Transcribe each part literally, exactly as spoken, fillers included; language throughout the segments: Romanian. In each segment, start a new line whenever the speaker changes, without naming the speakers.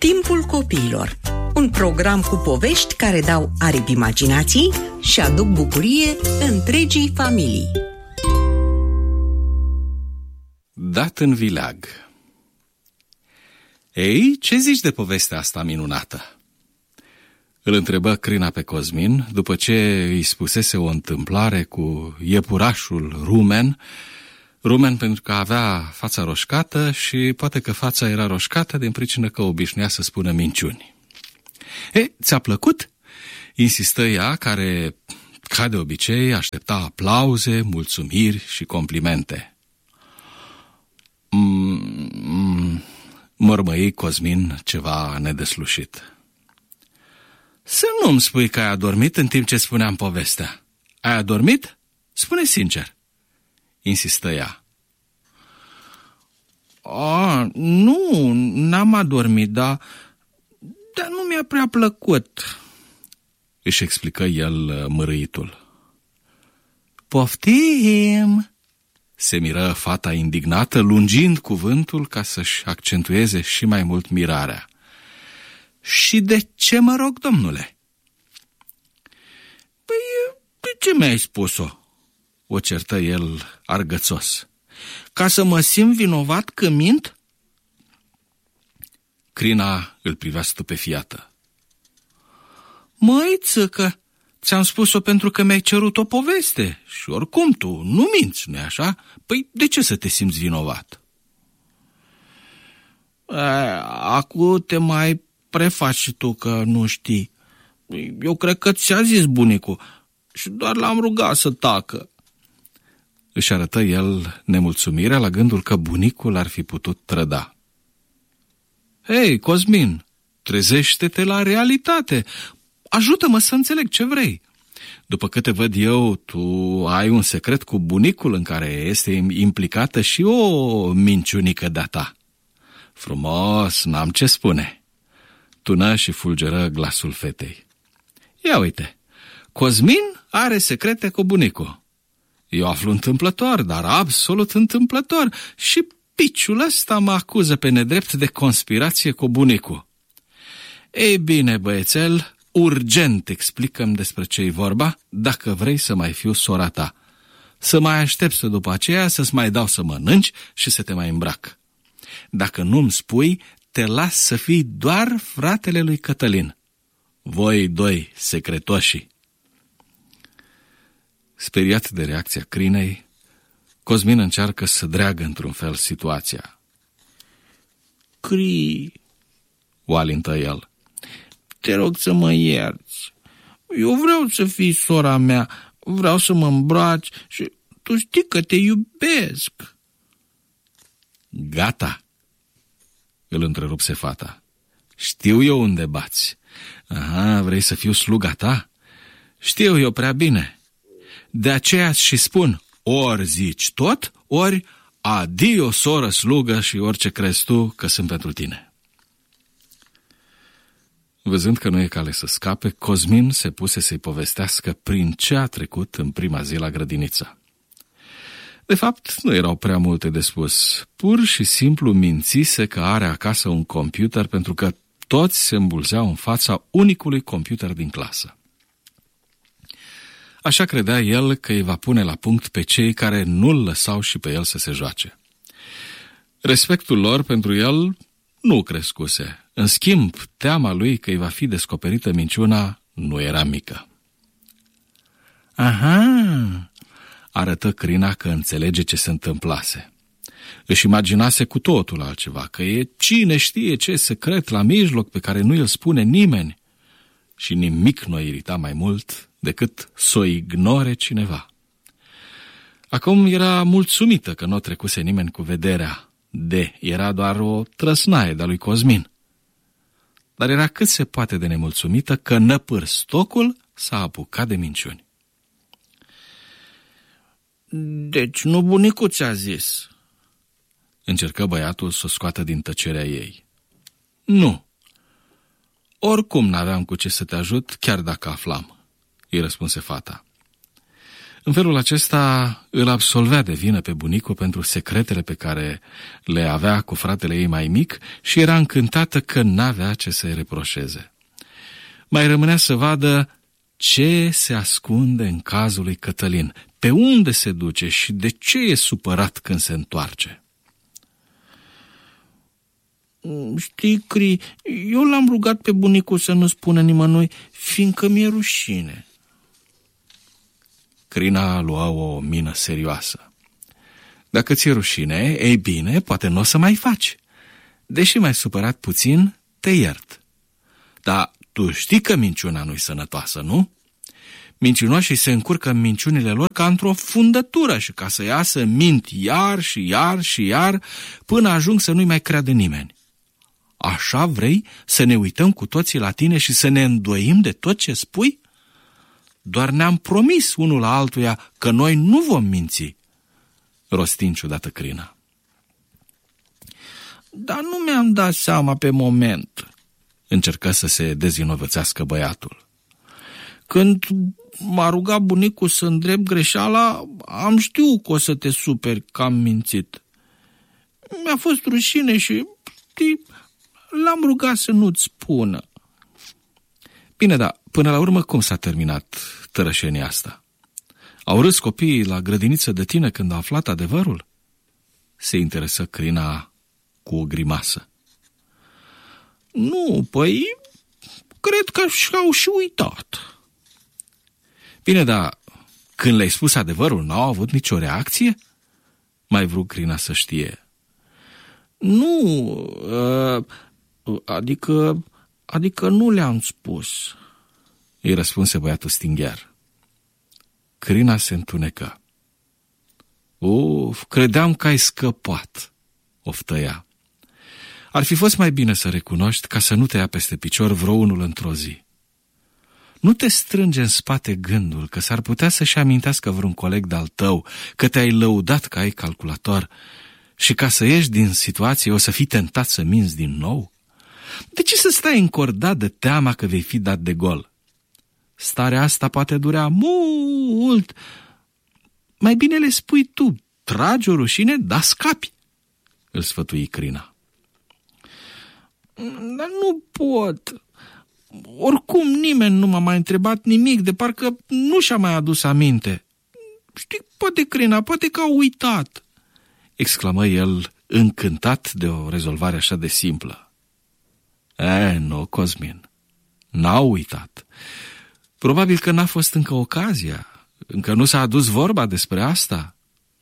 Timpul copiilor, un program cu povești care dau aripi imaginației și aduc bucurie întregii familii.
Dat în vileag. Ei, ce zici de povestea asta minunată? Îl întrebă Crina pe Cosmin după ce îi spusese o întâmplare cu iepurașul Rumen. Rumen pentru că avea fața roșcată și poate că fața era roșcată din pricină că obișnuia să spună minciuni. E, ți-a plăcut? Insistă ea, care, ca de obicei, aștepta aplauze, mulțumiri și complimente. Mm, mărmăi Cosmin ceva nedeslușit. Să nu-mi spui că ai adormit în timp ce spuneam povestea. Ai adormit? Spune sincer. Insistă ea. A, nu, n-am adormit, dar, dar nu mi-a prea plăcut, își explică el mărâitul. Poftim, se miră fata indignată, lungind cuvântul ca să-și accentueze și mai mult mirarea. Și de ce mă rog, domnule? Păi, de ce mi-ai spus-o? O certă el argățos. Ca să mă simt vinovat că mint? Crina îl privea stupefiată. Măi, țâcă, ți-am spus-o pentru că mi-ai cerut o poveste și oricum tu nu minți, nu-i așa? Păi de ce să te simți vinovat? Acu te mai prefaci și tu că nu știi. Eu cred că ți-a zis bunicul și doar l-am rugat să tacă. Își arătă el nemulțumirea la gândul că bunicul ar fi putut trăda. Hei, Cosmin, trezește-te la realitate. Ajută-mă să înțeleg ce vrei. După câte văd eu, tu ai un secret cu bunicul în care este implicată și o minciunică de-a ta. Frumos, n-am ce spune. Tună și fulgeră glasul fetei. Ia uite, Cosmin are secrete cu bunicul. Eu aflu întâmplător, dar absolut întâmplător, și piciul ăsta mă acuză pe nedrept de conspirație cu bunicul. Ei bine, băiețel, urgent explică-mi despre ce-i vorba, dacă vrei să mai fiu sora ta. Să mai aștepți după aceea să-ți mai dau să mănânci și să te mai îmbrac. Dacă nu-mi spui, te las să fii doar fratele lui Cătălin. Voi doi secretoșii. Speriat de reacția Crinei, Cosmin încearcă să dreagă într-un fel situația. Cri, o alintă el, te rog să mă ierți. Eu vreau să fii sora mea, vreau să mă îmbraci și tu știi că te iubesc. Gata, îl întrerupse fata. Știu eu unde bați. Aha, vrei să fiu sluga ta? Știu eu prea bine. De aceea și spun, ori zici tot, ori adio, soră, slugă și orice crezi tu că sunt pentru tine. Văzând că nu e cale să scape, Cosmin se puse să-i povestească prin ce a trecut în prima zi la grădiniță. De fapt, nu erau prea multe de spus. Pur și simplu mințise că are acasă un computer pentru că toți se îmbulzeau în fața unicului computer din clasă. Așa credea el că îi va pune la punct pe cei care nu-l lăsau și pe el să se joace. Respectul lor pentru el nu crescuse. În schimb, teama lui că îi va fi descoperită minciuna nu era mică. Aha, arătă Crina că înțelege ce se întâmplase. Își imaginase cu totul altceva, că e cine știe ce secret la mijloc pe care nu îl spune nimeni. Și nimic nu o irita mai mult decât să o ignore cineva. Acum era mulțumită că nu trecuse nimeni cu vederea, de era doar o trăsnaie de-a lui Cosmin. Dar era cât se poate de nemulțumită că năpârstocul s-a apucat de minciuni. Deci nu bunicul ți-a zis? Încercă băiatul să o scoată din tăcerea ei. Nu. Oricum n-aveam cu ce să te ajut, chiar dacă aflam, îi răspunse fata. În felul acesta îl absolvea de vină pe bunicul pentru secretele pe care le avea cu fratele ei mai mic și era încântată că n-avea ce să-i reproșeze. Mai rămânea să vadă ce se ascunde în cazul lui Cătălin, pe unde se duce și de ce e supărat când se întoarce. Știi, Cri, eu l-am rugat pe bunicul să nu spună nimănui, fiindcă mi-e rușine. Crina lua o mină serioasă. Dacă ți-e rușine, ei bine, poate nu o să mai faci. Deși m-ai supărat puțin, te iert. Dar tu știi că minciuna nu-i sănătoasă, nu? Mincinoșii se încurcă în minciunile lor ca într-o fundătură și ca să iasă mint iar și iar și iar până ajung să nu-i mai creadă nimeni. Așa vrei să ne uităm cu toții la tine și să ne îndoim de tot ce spui? Doar ne-am promis unul la altuia că noi nu vom minți, rosti în ciudată Crina. Dar nu mi-am dat seama pe moment, încercă să se dezinovățească băiatul. Când m-a rugat bunicul să îndrept greșeala, am știut că o să te superi că am mințit. Mi-a fost rușine și știi, l-am rugat să nu-ți spună. Bine, dar până la urmă cum s-a terminat tărășenia asta? Au râs copiii la grădiniță de tine când au aflat adevărul? Se interesă Crina cu o grimasă. Nu, păi, cred că și-au și uitat. Bine, dar când le-ai spus adevărul, n-au avut nicio reacție? Mai vrut Crina să știe. Nu, adică, adică nu le-am spus, îi răspunse băiatul stingher. Crina se întunecă. Uf, credeam că ai scăpat, oftă ea. Ar fi fost mai bine să recunoști ca să nu te ia peste picior vreunul într-o zi. Nu te strânge în spate gândul că s-ar putea să-și amintească vreun coleg de-al tău că te-ai lăudat că ai calculator și ca să ieși din situație o să fii tentat să minți din nou? De ce să stai încordat de teama că vei fi dat de gol? Starea asta poate dura mult. Mai bine le spui tu, tragi o rușine, dar scapi, îl sfătui Crina. Dar nu pot. Oricum nimeni nu m-a mai întrebat nimic, de parcă nu și-a mai adus aminte. Știi, poate Crina, poate că au uitat, exclamă el, încântat de o rezolvare așa de simplă. E, nu, Cosmin, n-au uitat. Probabil că n-a fost încă ocazia, încă nu s-a adus vorba despre asta.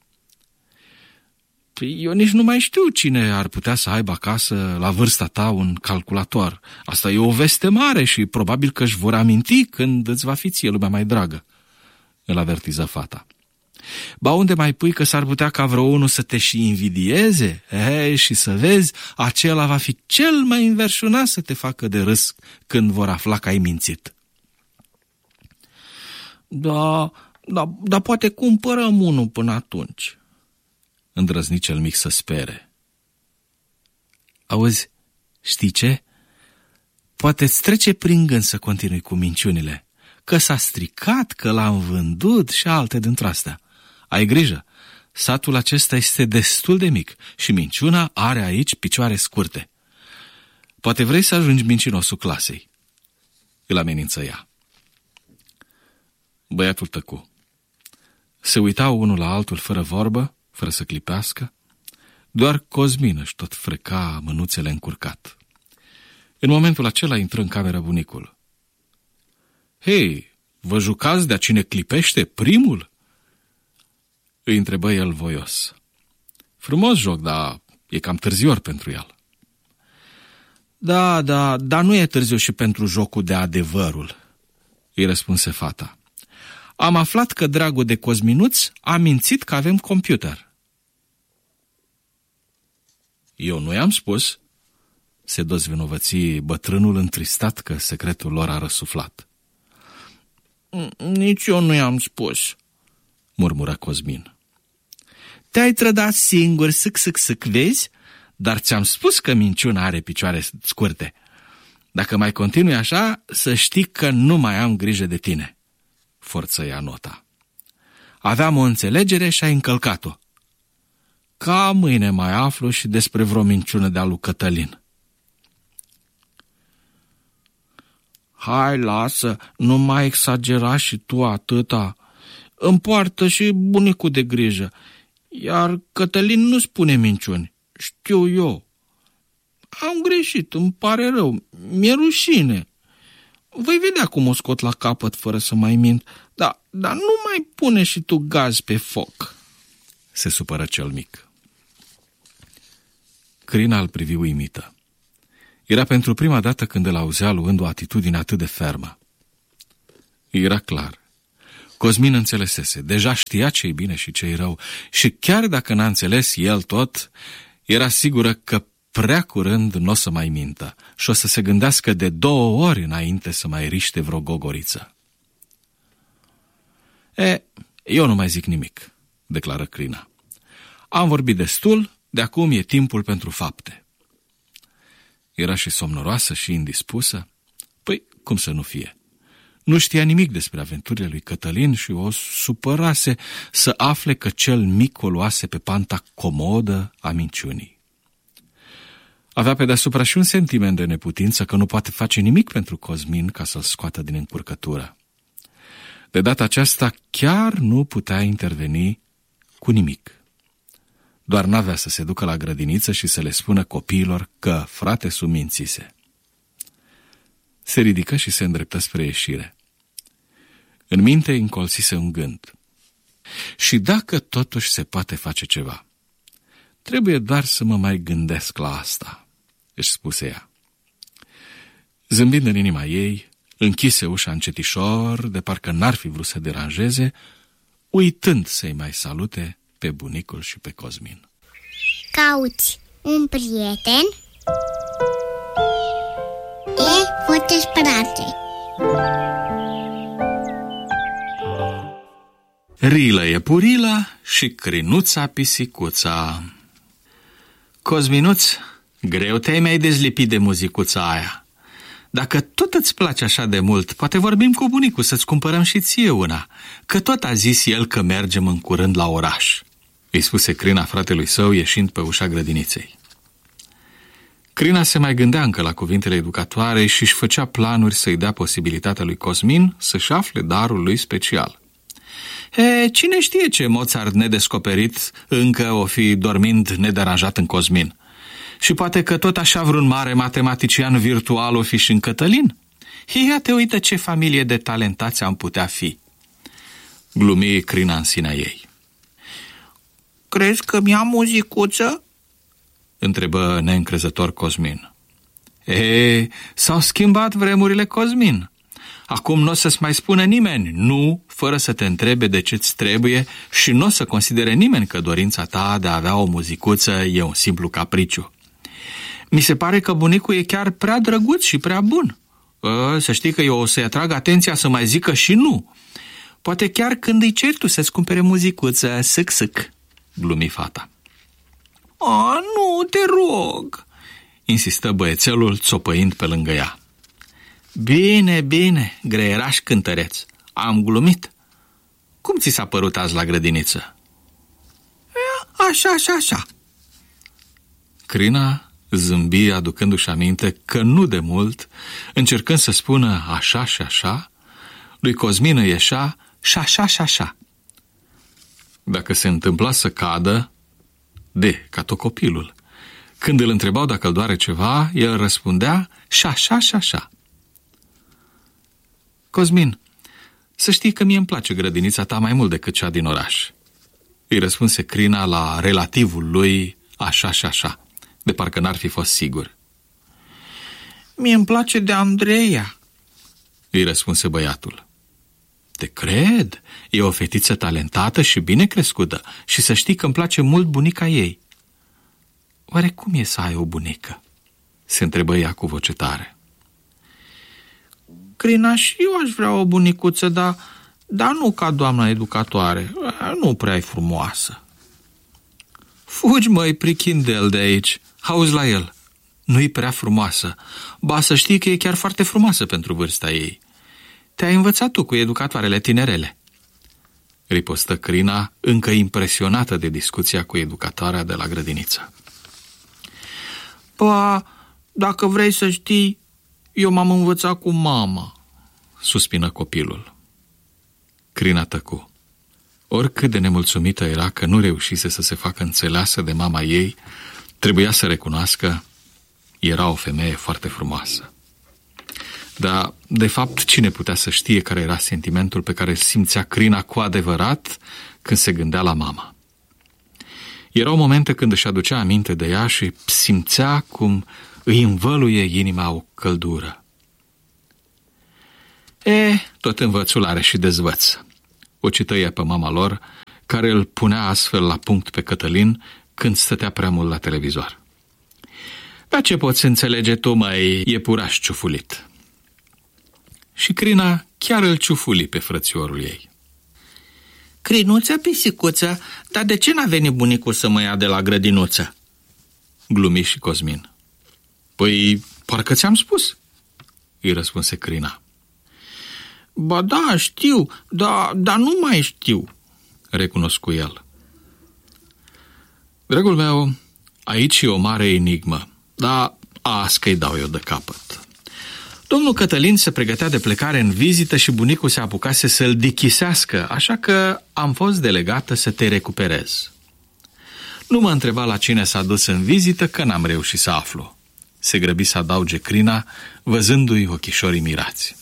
Eu nici nu mai știu cine ar putea să aibă acasă, la vârsta ta, un calculator. Asta e o veste mare și probabil că își vor aminti când îți va fi ție lumea mai dragă, îl avertiză fata. Ba unde mai pui că s-ar putea ca vreunul să te și invidieze? Ei, și să vezi, acela va fi cel mai înverșunat să te facă de râs când vor afla că ai mințit. Da, da, da poate cumpărăm unul până atunci, îndrăzni cel mic să spere. Auzi, știi ce? Poate-ți trece prin gând să continui cu minciunile, că s-a stricat, că l-am vândut și alte dintre-astea. Ai grijă, satul acesta este destul de mic și minciuna are aici picioare scurte. Poate vrei să ajungi mincinosul clasei, îl amenință ea. Băiatul tăcu. Se uitau unul la altul fără vorbă, fără să clipească. Doar Cosmin își tot freca mânuțele încurcat. În momentul acela intră în cameră bunicul. Hei, vă jucați de-a cine clipește primul? Îi întrebă el voios. Frumos joc, dar e cam târzior pentru el. Da, da, dar nu e târziu și pentru jocul de adevărul, îi răspunse fata. Am aflat că dragul de Cosminuț a mințit că avem computer. Eu nu i-am spus, se dezvinovăți bătrânul întristat că secretul lor a răsuflat. Nici eu nu i-am spus, murmură Cosmin. Te-ai trădat singur, sâc, sâc, sâc, vezi? Dar ți-am spus că minciuna are picioare scurte. Dacă mai continui așa, să știi că nu mai am grijă de tine, forță ea nota. Aveam o înțelegere și ai încălcat-o. Ca mâine mai aflu și despre vreo minciună de-a lui Cătălin. Hai, lasă, nu mai exagera și tu atâta. Îmi poartă și bunicul de grijă, iar Cătălin nu spune minciuni, știu eu. Am greșit, îmi pare rău, mi-e rușine. Voi vedea cum o scot la capăt fără să mai mint, dar, dar nu mai pune și tu gaz pe foc. Se supără cel mic. Crina îl privi uimită. Era pentru prima dată când îl auzea luând o atitudine atât de fermă. Era clar. Cosmin înțelesese, deja știa ce-i bine și ce-i rău și chiar dacă n-a înțeles el tot, era sigură că prea curând n-o să mai mintă și o să se gândească de două ori înainte să mai riște vreo gogoriță. E, eu nu mai zic nimic, declară Crina. Am vorbit destul, de acum e timpul pentru fapte. Era și somnoroasă și indispusă? Păi, cum să nu fie? Nu știa nimic despre aventurile lui Cătălin și o supărase să afle că cel mic o luase pe panta comodă a minciunii. Avea pe deasupra și un sentiment de neputință că nu poate face nimic pentru Cosmin ca să-l scoată din încurcătură. De data aceasta chiar nu putea interveni cu nimic. Doar n-avea să se ducă la grădiniță și să le spună copiilor că frate-su mințise. Se ridică și se îndreptă spre ieșire. În minte îi încolțise un gând. Și dacă totuși se poate face ceva, trebuie doar să mă mai gândesc la asta, își spuse ea. Zâmbind în inima ei, închise ușa încetișor, de parcă n-ar fi vrut să deranjeze, uitând să-i mai salute pe bunicul și pe Cosmin.
Cauți un prieten? E foarte spărate.
Rilă e purilă și Crinuța pisicuța. Cosminuț, greu te-ai mai dezlipit de muzicuța aia. Dacă tot îți place așa de mult, poate vorbim cu bunicul să-ți cumpărăm și ție una, că tot a zis el că mergem în curând la oraș, îi spuse Crina fratelui său ieșind pe ușa grădiniței. Crina se mai gândea încă la cuvintele educatoare și își făcea planuri să-i dea posibilitatea lui Cosmin să-și afle darul lui special. E, cine știe ce Mozart nedescoperit încă o fi dormind nederanjat în Cosmin? Și poate că tot așa vreun mare matematician virtual o fi și în Cătălin? Ia te uită ce familie de talentați am putea fi. Glumi Crina în sinea ei. Crezi că mi-am muzicuță? Întrebă neîncrezător Cosmin. E, s-au schimbat vremurile, Cosmin. Acum nu o să-ți mai spună nimeni nu, fără să te întrebe de ce-ți trebuie și nu o să considere nimeni că dorința ta de a avea o muzicuță e un simplu capriciu. Mi se pare că bunicul e chiar prea drăguț și prea bun. A, să știi că eu o să-i atrag atenția să mai zică și nu. Poate chiar când îi ceri tu să-ți cumpere muzicuță, sâc-sâc, glumi fata. A, nu, te rog, insistă băiețelul țopăind pe lângă ea. Bine, bine, greieraș cântăreț, am glumit. Cum ți s-a părut azi la grădiniță? Așa, așa, așa. Crina zâmbi aducându-și aminte că nu de mult, încercând să spună așa și așa, lui Cosmin îi ieșea și așa și așa. Dacă se întâmpla să cadă, de, ca tot copilul. Când îl întrebau dacă îl doare ceva, el răspundea și așa și așa. Cosmin, să știi că mie îmi place grădinița ta mai mult decât cea din oraș, îi răspunse Crina la relativul lui așa și așa, de parcă n-ar fi fost sigur. Mie îmi place de Andreea, îi răspunse băiatul. Te cred, e o fetiță talentată și bine crescută și să știi că îmi place mult bunica ei. Oare cum e să ai o bunică? Se întrebă ea cu voce tare. Crina, și eu aș vrea o bunicuță, dar, dar nu ca doamna educatoare, nu prea e frumoasă. Fugi, măi, prichindel de aici, auzi la el, nu-i prea frumoasă, ba să știi că e chiar foarte frumoasă pentru vârsta ei. Te-ai învățat tu cu educatoarele tinerele, ripostă Crina, încă impresionată de discuția cu educatoarea de la grădiniță.
Pa, dacă vrei să știi, eu m-am învățat cu mama,
suspină copilul. Crina tăcu. Oricât de nemulțumită era că nu reușise să se facă înțeleasă de mama ei, trebuia să recunoască, era o femeie foarte frumoasă. Dar, de fapt, cine putea să știe care era sentimentul pe care îl simțea Crina cu adevărat când se gândea la mama? Erau momente când își aducea aminte de ea și simțea cum îi învăluie inima o căldură. E, tot învățul are și dezvăț. O cită ea pe mama lor, care îl punea astfel la punct pe Cătălin când stătea prea mult la televizor. Dar ce poți înțelege tu, măi, iepuraș ciufulit? Și Crina chiar îl ciufuli pe frățiorul ei.
Crinuță, pisicuță, dar de ce n-a venit bunicul să mă ia de la grădinuță?
Glumi și Cosmin. Păi, parcă ți-am spus, îi răspunse Crina.
Ba da, știu, dar da, nu mai știu,
recunoscu el. Dragul meu, aici e o mare enigmă, dar azi că-i dau eu de capăt. Domnul Cătălin se pregătea de plecare în vizită și bunicul se apucase să-l dichisească, așa că am fost delegată să te recuperez. Nu mă întreba la cine s-a dus în vizită, că n-am reușit să aflu. Se grăbi să adauge Crina, văzându-i ochișorii mirați.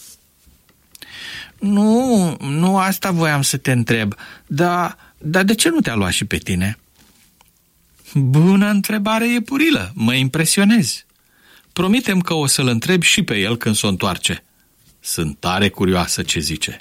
Nu, nu asta voiam să te întreb, dar, dar de ce nu te-a luat și pe tine?
Bună întrebare, iepurilă, mă impresionezi. Promitem că o să-l întreb și pe el când s-o întoarce. Sunt tare curioasă ce zice.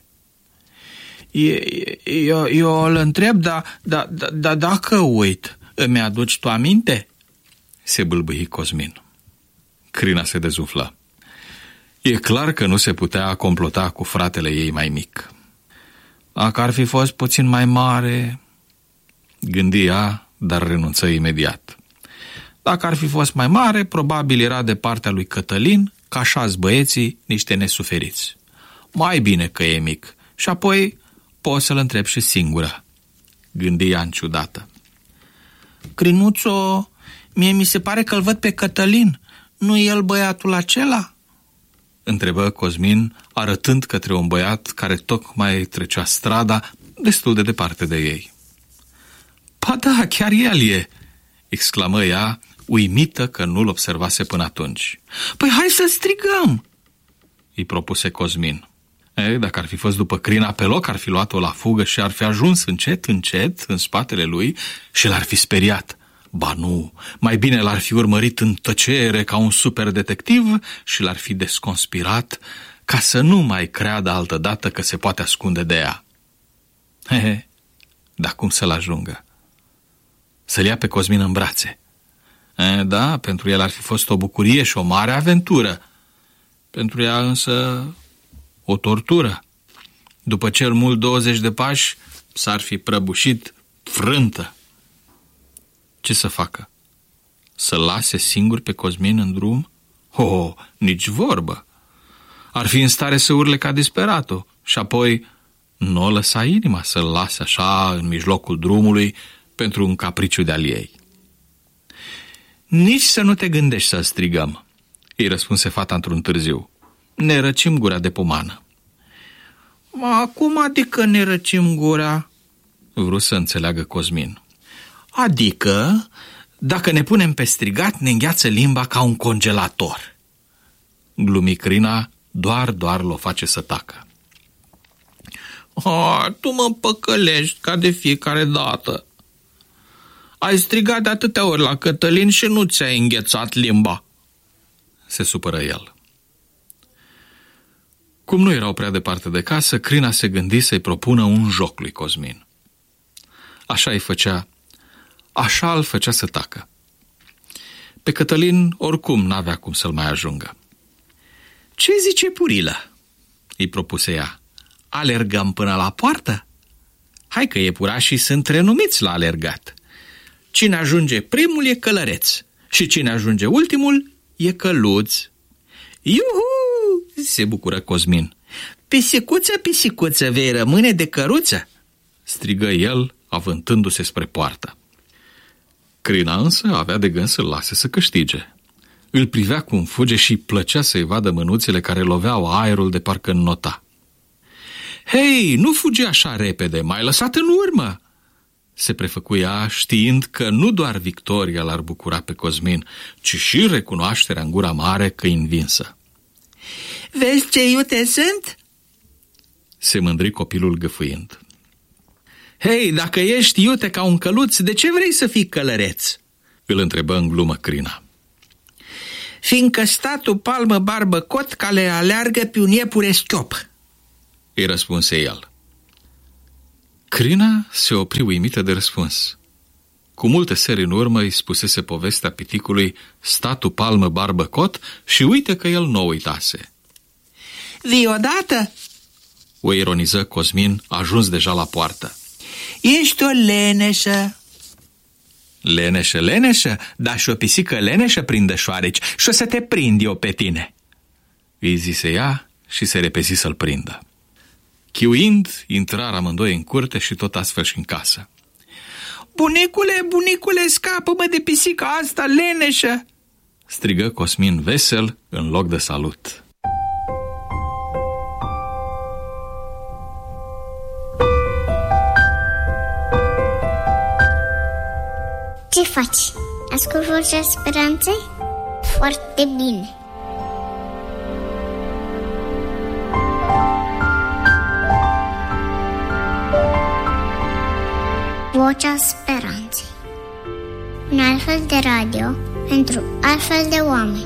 Eu, eu îl întreb, dar da, da, da, dacă uit, îmi aduci tu aminte?
Se bâlbâi Cosmin. Crina se dezuflă. E clar că nu se putea complota cu fratele ei mai mic.
Dacă ar fi fost puțin mai mare,
gândi ea, dar renunță imediat.
Dacă ar fi fost mai mare, probabil era de partea lui Cătălin, că așa-s băieții, niște nesuferiți. Mai bine că e mic și apoi poți să-l întreb și singură, gândi ea ciudată. Crinuțo, mie mi se pare că-l văd pe Cătălin, nu-i el băiatul acela?
Întrebă Cosmin, arătând către un băiat care tocmai trecea strada destul de departe de ei. Pa da, chiar el e, exclamă ea, uimită că nu-l observase până atunci.
Păi hai să strigăm,
îi propuse Cosmin. Ei, dacă ar fi fost după Crina pe loc, ar fi luat-o la fugă și ar fi ajuns încet, încet în spatele lui și l-ar fi speriat. Ba nu, mai bine l-ar fi urmărit în tăcere ca un super detectiv și l-ar fi desconspirat ca să nu mai creadă altădată că se poate ascunde de ea. Hehe, dar cum să-l ajungă? Să-l ia pe Cosmin în brațe. E, da, pentru el ar fi fost o bucurie și o mare aventură. Pentru ea însă o tortură. După cel mult douăzeci de pași s-ar fi prăbușit frântă. Ce să facă? Să lase singur pe Cosmin în drum? Oh, nici vorbă. Ar fi în stare să urle ca disperatul și apoi nu o lăsa inima să-l lase așa în mijlocul drumului pentru un capriciu de-al ei. Nici să nu te gândești să strigăm, îi răspunse fata într-un târziu. Ne răcim gura de pomană.
Acum adică ne răcim gura?
Vreau să înțeleagă Cosmin.
Adică, dacă ne punem pe strigat, ne îngheață limba ca un congelator.
Glumi Crina, doar, doar l-o face să tacă.
Oh, tu mă păcălești ca de fiecare dată. Ai strigat de atâtea ori la Cătălin și nu ți-ai înghețat limba.
Se supără el. Cum nu erau prea departe de casă, Crina se gândi să-i propună un joc lui Cosmin. Așa îi făcea, așa îl făcea să tacă. Pe Cătălin oricum n-avea cum să-l mai ajungă.
Ce zice Purilă? Îi propuse ea. Alergăm până la poartă? Hai că iepurașii sunt renumiți la alergat. Cine ajunge primul e călăreț și cine ajunge ultimul e căluț. Iuhu! Se bucură Cosmin. Pisicuță, pisicuță, vei rămâne de căruță? strigă el, avântându-se spre poartă. Crina însă avea de gând să-l lase să câștige. Îl privea cum fuge și plăcea să-i vadă mânuțele care loveau aerul de parcă înnota. Hei, nu fugi așa repede, m-ai lăsat în urmă!" se prefăcuia, știind că nu doar victoria l-ar bucura pe Cosmin, ci și recunoașterea în gura mare că-i învinsă.
Vezi ce iute sunt?"
se mândri copilul gâfâind. Hei, dacă ești iute ca un căluț, de ce vrei să fii călăreț?" îl întrebă în glumă Crina.
Fiindcă statul palmă barbă cot care aleargă pe un iepure schiop,"
îi răspunse el. Crina se opri uimită de răspuns. Cu multe seri în urmă îi spusese povestea piticului statul palmă barbă cot și uite că el nu o uitase.
Vii odată?"
o ironiză Cosmin, ajuns deja la poartă.
Ești o leneșă."
Leneșă, leneșă, dar și o pisică leneșă prinde șoareci și o să te prind eu pe tine," îi zise ea și se repezi să-l prindă. Chiuind, intrară amândoi în curte și tot astfel și în casă.
Bunicule, bunicule, scapă-mă de pisica asta leneșă!"
strigă Cosmin vesel în loc de salut.
Ce faci? Ascult vocea speranței? Foarte bine. Vocea speranței. Un altfel de radio pentru altfel de oameni.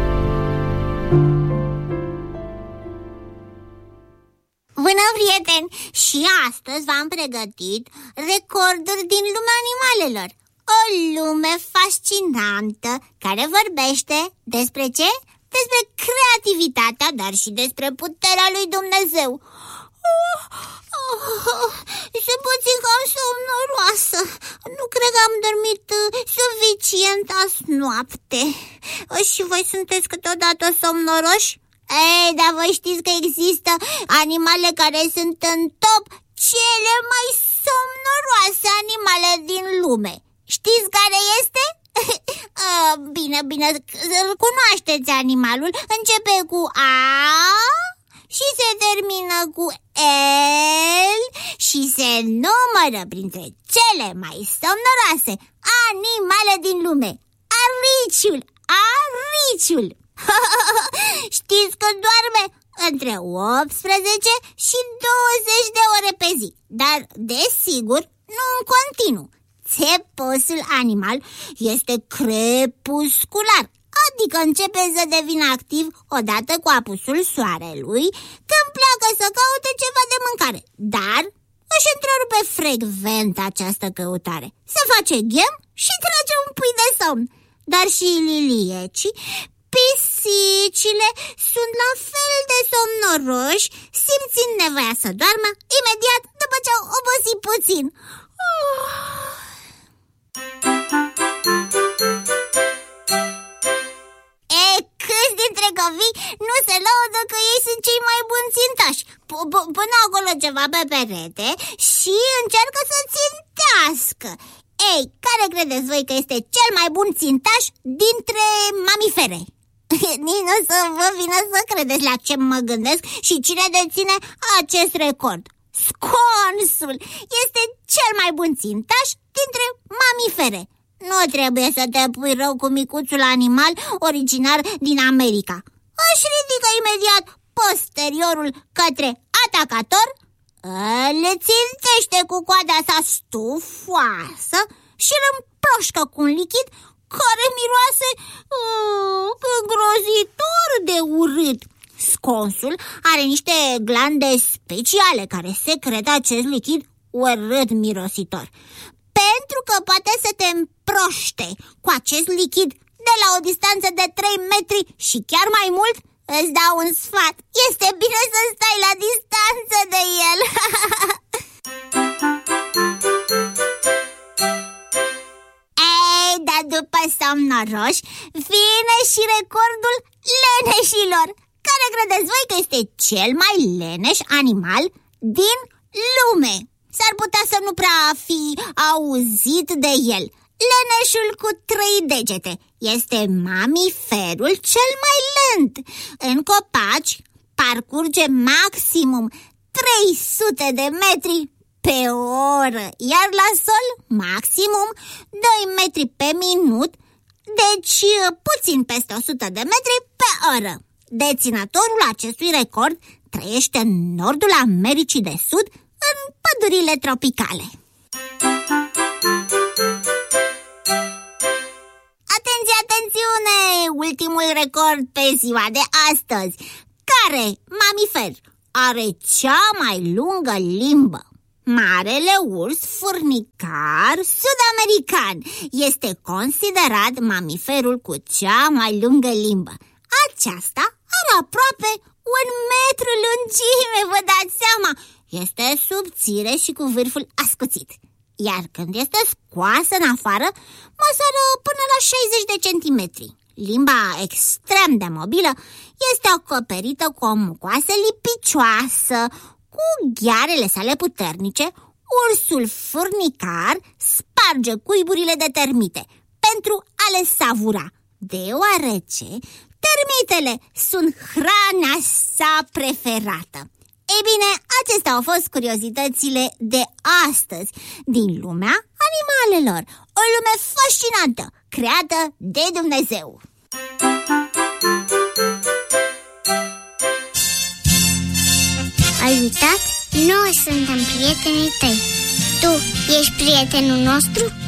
Bună, prieteni! Și astăzi v-am pregătit recorduri din lumea animalelor. O lume fascinantă care vorbește despre ce? Despre creativitatea, dar și despre puterea lui Dumnezeu. Oh, oh, sunt puțin cam somnoroasă. Nu cred că am dormit suficient azi noapte. Și voi sunteți câteodată somnoroși? Ei, dar voi știți că există animale care sunt în top cele mai somnoroase animale din lume. Știți care este? Bine, bine, îl cunoașteți animalul. Începe cu A și se termină cu L și se numără printre cele mai somnoroase animale din lume. Ariciul, ariciul. Știți că doarme între optsprezece și douăzeci de ore pe zi, dar desigur nu în continuu. Țeposul animal este crepuscular, adică începe să devină activ odată cu apusul soarelui, când pleacă să caute ceva de mâncare, dar își întrerupe frecvent această căutare. Se face ghem și trage un pui de somn. Dar și liliecii, pisicile sunt la fel de somnoroși, simțind nevoia să doarmă imediat după ce au obosit puțin. E, câți dintre copii nu se laudă că ei sunt cei mai buni țintași? Pune acolo ceva pe perete și încearcă să țintească. Ei, care credeți voi că este cel mai bun țintaș dintre mamifere? Nici nu să vă vină să credeți la ce mă gândesc și cine deține acest record. Sconsul este cel mai bun țintaș dintre mamifere. Nu trebuie să te pui rău cu micuțul animal originar din America. Își ridică imediat posteriorul către atacator, îl țintește cu coada sa stufoasă și îl împroșcă cu un lichid care miroase uh, îngrozitor de urât. Sconsul are niște glande speciale care secretă acest lichid urât mirositor. Pentru că poate să te împroște cu acest lichid de la o distanță de trei metri și chiar mai mult, îți dau un sfat. Este bine să stai la distanță de el. Ei, dar după somnoroși vine și recordul leneșilor. Care credeți voi că este cel mai leneș animal din lume? S-ar putea să nu prea fi auzit de el. Leneșul cu trei degete este mamiferul cel mai lent. În copaci parcurge maximum trei sute de metri pe oră, iar la sol maximum doi metri pe minut, deci puțin peste o sută de metri pe oră. Deținătorul acestui record trăiește în nordul Americii de Sud, în pădurile tropicale. Atenție, atențiune! Ultimul record pe ziua de astăzi. Care mamifer are cea mai lungă limbă? Marele urs furnicar sud-american este considerat mamiferul cu cea mai lungă limbă. Aceasta are aproape un metru lungime, vă dați seama. Este subțire și cu vârful ascuțit, iar când este scoasă în afară, măsoară până la șaizeci de centimetri. Limba extrem de mobilă este acoperită cu o mucoasă lipicioasă. Cu ghearele sale puternice, ursul furnicar sparge cuiburile de termite pentru a le savura, deoarece termitele sunt hrana sa preferată. Ei bine, acestea au fost curiozitățile de astăzi din lumea animalelor, o lume fascinantă, creată de Dumnezeu.
Ai uitat? Noi suntem prietenii tăi. Tu ești prietenul nostru?